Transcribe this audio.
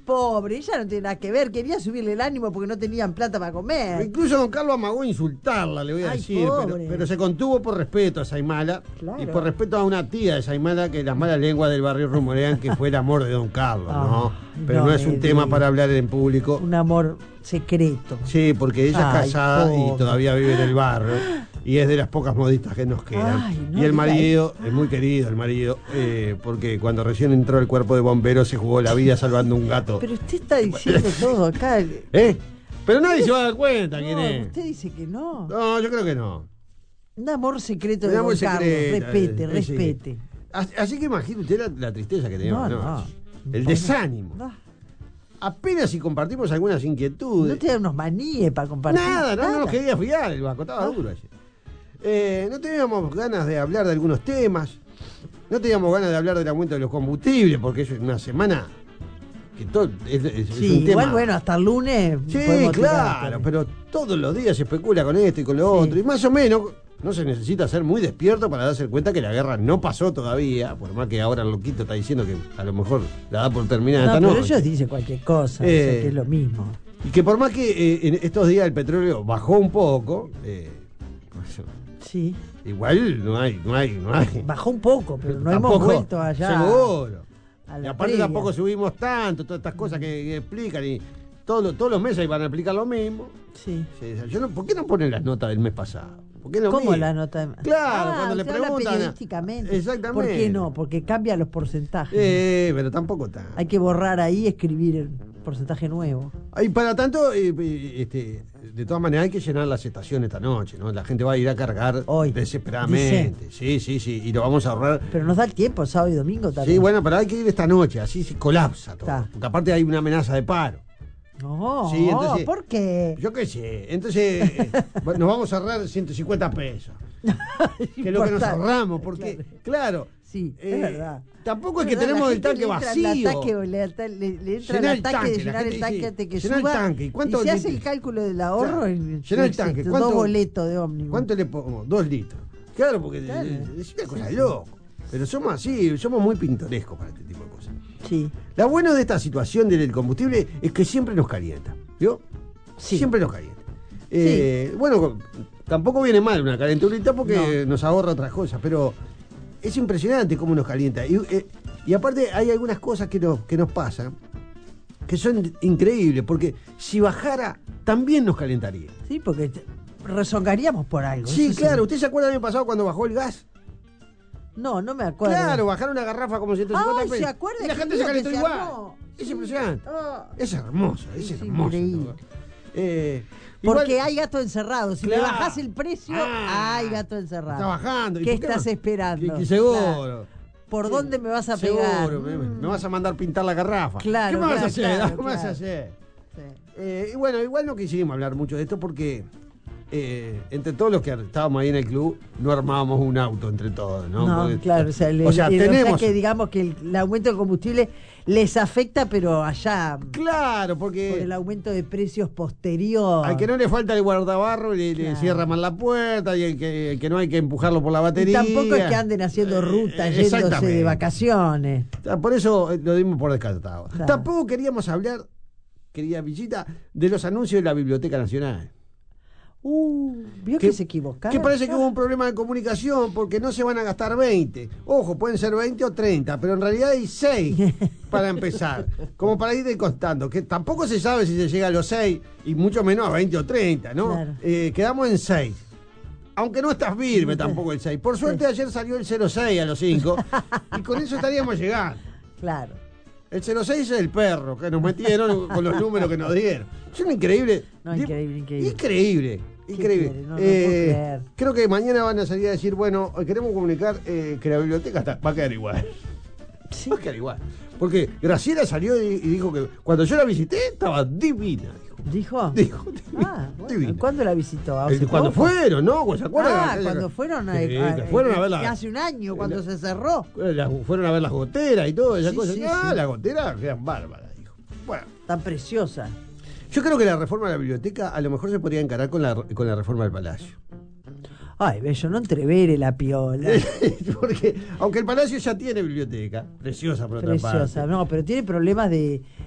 pobre, ella no tiene nada que ver, quería subirle el ánimo porque no tenían plata para comer. Incluso don Carlos amagó insultarla, le voy a decir, pero se contuvo por respeto a Saimala, claro, y por respeto a una tía de Saimala que las malas lenguas del barrio rumorean que fue el amor de don Carlos, ¿no? Pero no es un tema para hablar en público. Un amor secreto. Sí, porque ella es casada y todavía vive en el barrio. Y es de las pocas modistas que nos quedan. Y el marido, es muy querido el marido, porque cuando recién entró el cuerpo de bomberos se jugó la vida salvando un gato. Pero usted está diciendo todo acá. Pero nadie se va a dar cuenta quién es. Usted dice que no. No, yo creo que no. Un amor secreto de don Carlos. Respete. Así que imagine usted la tristeza que teníamos. No. El desánimo. Apenas si compartimos algunas inquietudes. No te da unos maníes para compartir. Nada. No nos quería fiar, el banco estaba duro ayer. No teníamos ganas de hablar de algunos temas. No teníamos ganas de hablar del aumento de los combustibles, porque es una semana que todo es un tema. Igual, bueno, hasta el lunes. Sí, claro, pero todos los días se especula con esto y con lo otro. Y más o menos no se necesita ser muy despierto para darse cuenta que la guerra no pasó todavía, por más que ahora el loquito está diciendo que a lo mejor la da por terminada esta noche. Pero ellos dicen cualquier cosa, o sea, que es lo mismo. Y que por más que en estos días el petróleo bajó un poco, sí. Igual no hay. Bajó un poco, pero no hemos vuelto allá. Seguro. Y aparte tampoco subimos tanto, todas estas cosas que explican y todos los meses van a explicar lo mismo. Sí. ¿Por qué no ponen las notas del mes pasado? ¿Cómo la nota? Claro, cuando le preguntan. Periodísticamente. Exactamente. ¿Por qué no? Porque cambia los porcentajes. Pero tampoco tanto. Hay que borrar ahí y escribir el porcentaje nuevo. Y para tanto, de todas maneras hay que llenar las estaciones esta noche, ¿no? La gente va a ir a cargar hoy, desesperadamente. Dice. Sí, y lo vamos a ahorrar. Pero nos da el tiempo, sábado y domingo también. Sí, bueno, pero hay que ir esta noche, así se colapsa todo. Porque aparte hay una amenaza de paro. No, sí, entonces, ¿por qué? Yo qué sé. Entonces, nos vamos a ahorrar 150 pesos. Que es lo que nos ahorramos, porque, claro. Sí, es verdad. Tampoco es que tenemos el tanque vacío. Le entra el ataque de llenar el tanque antes que suba. El tanque. ¿Y se hace el cálculo del ahorro? Llenar el tanque. Dos boletos de ómnibus. ¿Cuánto le pongo? 2 litros. Claro, porque es una cosa de loco. Pero somos así, somos muy pintorescos para este tipo de cosas. Sí. Lo bueno de esta situación del combustible es que siempre nos calienta. ¿Vio? Sí. Siempre nos calienta. Bueno, tampoco viene mal una calenturita porque nos ahorra otras cosas, pero es impresionante cómo nos calienta. Y aparte hay algunas cosas que nos pasan que son increíbles, porque si bajara también nos calentaría. Sí, porque rezongaríamos por algo. Sí, claro. ¿Usted se acuerda del año pasado cuando bajó el gas? No me acuerdo. Claro, bajaron una garrafa como 150 pesos. ¿Se acuerda? Y la gente se calentó igual. Es impresionante. Es hermoso, es hermoso. Porque hay gato encerrado. Si le bajás el precio, hay gato encerrado. Está bajando. ¿Qué estás esperando? Que seguro. Claro. ¿Por dónde me vas a pegar? Seguro, me vas a mandar pintar la garrafa. Claro. ¿Qué me vas a hacer? ¿Qué me vas a hacer? Y bueno, igual no quisimos hablar mucho de esto porque entre todos los que estábamos ahí en el club no armábamos un auto entre todos, ¿no? No, claro, tenemos... O sea que digamos que el aumento del combustible les afecta, pero allá... Claro, porque... Por el aumento de precios posterior. Al que no le falta el guardabarro le cierra mal la puerta, y el que no hay que empujarlo por la batería. Y tampoco es que anden haciendo rutas, yéndose de vacaciones. Por eso lo dimos por descartado. Claro. Tampoco queríamos hablar, querida visita, de los anuncios de la Biblioteca Nacional. ¿Vio que se equivocaron? Que parece que hubo un problema de comunicación porque no se van a gastar 20. Ojo, pueden ser 20 o 30, pero en realidad hay 6 para empezar. Como para ir contando, que tampoco se sabe si se llega a los 6 y mucho menos a 20 o 30, ¿no? Claro. Quedamos en 6. Aunque no está firme tampoco el 6. Por suerte ayer salió el 06 a los 5 y con eso estaríamos llegando. Claro. El 06 es el perro que nos metieron con los números que nos dieron. Son increíbles. No, increíble. Increíble. No puedo creer. Creo que mañana van a salir a decir, bueno, queremos comunicar que la biblioteca va a quedar igual. Sí. Va a quedar igual. Porque Graciela salió y dijo que cuando yo la visité estaba divina. ¿Dijo? Dijo Bueno, divina. ¿Cuándo la visitó? Cuando fueron, ¿no? ¿Se acuerdan? Cuando fueron fueron a verla. Hace un año, cuando se cerró. Fueron a ver las goteras y todo, esas cosas. Sí. Las goteras quedan bárbaras, dijo. Bueno. Tan preciosa. Yo creo que la reforma de la biblioteca a lo mejor se podría encarar con la reforma del Palacio. Ay, bello, no entrevere la piola. Porque, aunque el Palacio ya tiene biblioteca, preciosa por otra parte. Preciosa, no, pero tiene problemas de